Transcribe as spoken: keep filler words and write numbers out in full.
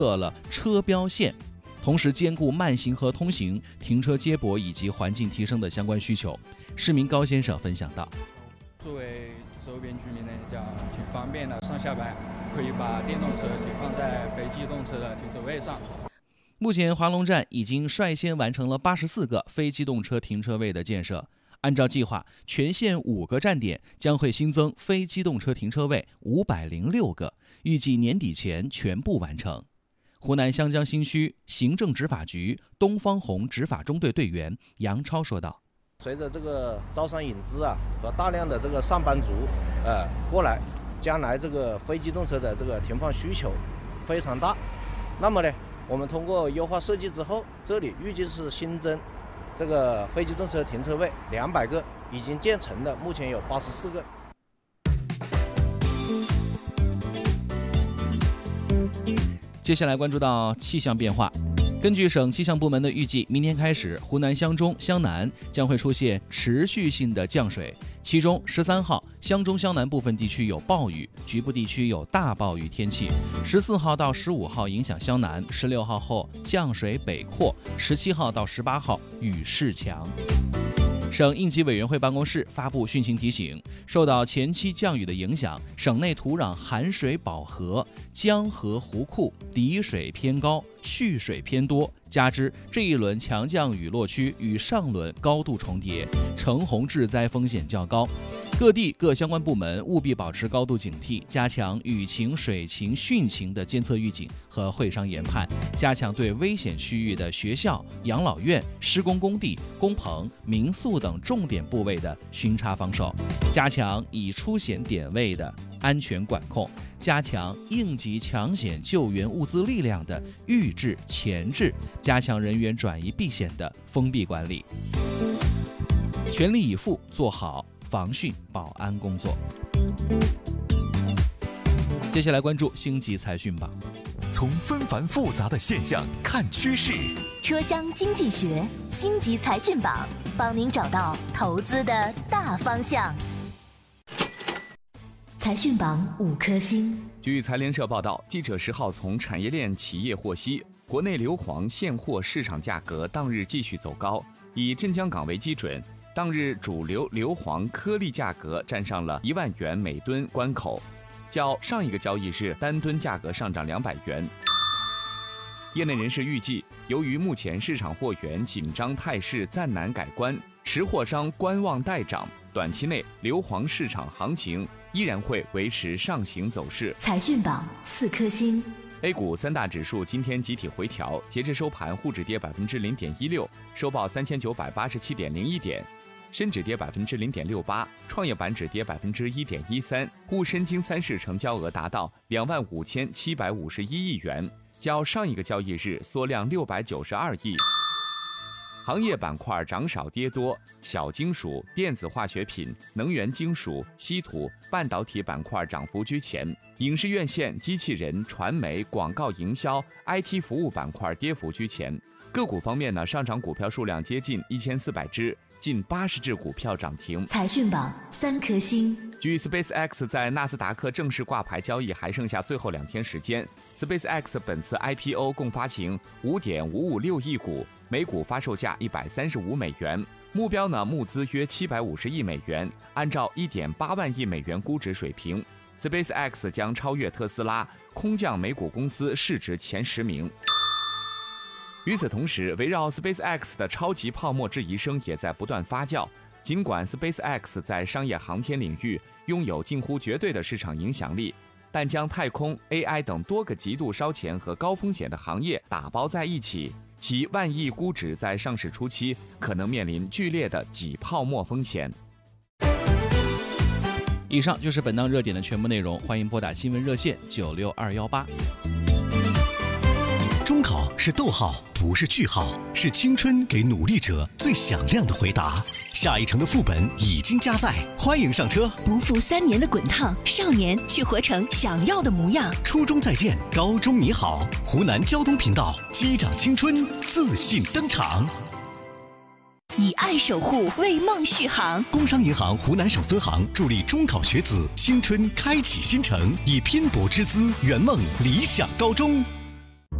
设了车标线，同时兼顾慢行和通行、停车接驳以及环境提升的相关需求。市民高先生分享道： 作为周边居民来讲，挺方便的，上下班可以把电动车停放在非机动车的停车位上。 目前华龙站已经率先完成了八十四个非机动车停车位的建设。按照计划，全线五个站点将会新增非机动车停车位五百零六个，预计年底前全部完成。湖南湘江新区行政执法局东方红执法中队队员杨超说道： 随着这个招商引资啊和大量的这个上班族呃过来，将来这个非机动车的这个停放需求非常大。那么呢，我们通过优化设计之后，这里预计是新增这个非机动车停车位两百个，已经建成的目前有八十四个。 接下来关注到气象变化。根据省气象部门的预计，明天开始，湖南湘中、湘南将会出现持续性的降水，其中十三号，湘中、湘南部分地区有暴雨，局部地区有大暴雨天气；十四号到十五号影响湘南，十六号后降水北扩，十七号到十八号雨势强。省应急委员会办公室发布汛情提醒，受到前期降雨的影响，省内土壤含水饱和，江河湖库底水偏高，蓄水偏多，加之这一轮强降雨落区与上轮高度重叠，橙红致灾风险较高。各地各相关部门务必保持高度警惕，加强雨情、水情、汛情的监测预警和会商研判，加强对危险区域的学校、养老院、施工工地、工棚、民宿等重点部位的巡查防守，加强已出险点位的安全管控，加强应急抢险救援物资力量的预置、前置，加强人员转移避险的封闭管理，全力以赴做好防汛保安工作。接下来关注星级财讯榜。 从纷繁复杂的现象看趋势， 车厢经济学星级财讯榜，帮您找到投资的大方向。财讯榜五颗星。 据财联社报道，记者十号从产业链企业获悉，国内硫磺现货市场价格当日继续走高，以镇江港为基准，当日主流硫磺颗粒价格站上了一万元每吨关口，较上一个交易日单吨价格上涨两百元。业内人士预计，由于目前市场货源紧张态势暂难改观，持货商观望待涨，短期内硫磺市场行情依然会维持上行走势。 财讯榜四颗星。 A 股三大指数今天集体回调，截至收盘，沪指跌百分之零点一六，收报三千九百八十七点零一点；深指跌百分之零点六八，创业板指跌百分之一点一三。沪深金三市成交额达到两万五千七百五十一亿元，较上一个交易日缩量六百九十二亿。行业板块涨少跌多，小金属、电子化学品、能源金属、稀土、半导体板块涨幅居前。影视院线、机器人、传媒、广告营销、I T 服务板块跌幅居前。个股方面呢，上涨股票数量接近一千四百只，近八十只股票涨停。 财讯榜三颗星。 据 SpaceX 在纳斯达克正式挂牌交易还剩下最后两天时间 ，SpaceX 本次 I P O 共发行五点五五六亿股，每股发售价一百三十五美元，目标呢募资约七百五十亿美元，按照一点八万亿美元估值水平 ，SpaceX 将超越特斯拉，空降美股公司市值前十名。与此同时，围绕 SpaceX 的超级泡沫质疑声也在不断发酵。尽管 SpaceX 在商业航天领域拥有近乎绝对的市场影响力，但将太空、A I 等多个极度烧钱和高风险的行业打包在一起，其万亿估值在上市初期可能面临剧烈的挤泡沫风险。 以上就是本档热点的全部内容，欢迎拨打新闻热线九六二幺八。 中考是逗号，不是句号，是青春给努力者最响亮的回答。下一城的副本已经加载，欢迎上车。 不负三年的滚烫，少年去活成想要的模样。 初中再见，高中你好。湖南交通频道，击掌青春，自信登场。 以爱守护，为梦续航。 工商银行湖南省分行助力中考学子青春开启新程，以拼搏之姿圆梦理想高中。